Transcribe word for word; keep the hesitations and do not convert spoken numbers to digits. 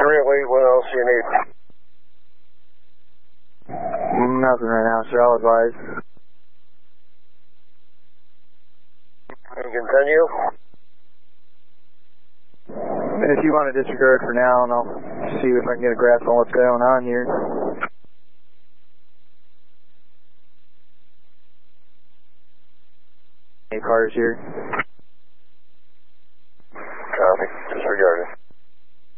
Currently, what else do you need? Nothing right now, sir. I'll advise. Continue. If you want to disregard for now, and I'll see if I can get a grasp on what's going on here. Any cars here? Copy. Disregarded.